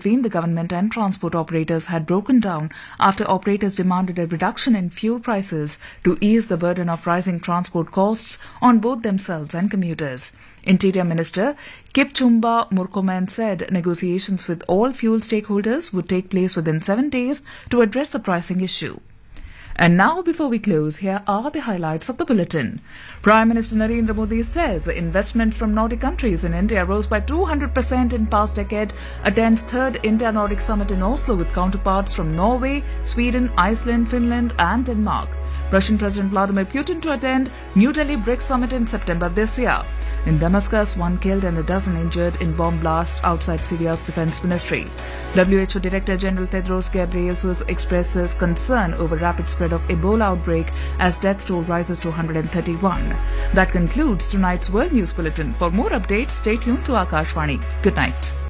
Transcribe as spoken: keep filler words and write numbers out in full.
between the government and transport operators had broken down after operators demanded a reduction in fuel prices to ease the burden of rising transport costs on both themselves and commuters. Interior Minister Kipchumba Murkomen said negotiations with all fuel stakeholders would take place within seven days to address the pricing issue. And now, before we close, here are the highlights of the bulletin. Prime Minister Narendra Modi says investments from Nordic countries in India rose by two hundred percent in past decade, attends third India-Nordic Summit in Oslo with counterparts from Norway, Sweden, Iceland, Finland and Denmark. Russian President Vladimir Putin to attend New Delhi BRICS Summit in September this year. In Damascus, one killed and a dozen injured in bomb blast outside Syria's defense ministry. W H O Director General Tedros Ghebreyesus expresses concern over rapid spread of Ebola outbreak as death toll rises to one hundred thirty-one. That concludes tonight's World News Bulletin. For more updates, stay tuned to Akashvani. Good night.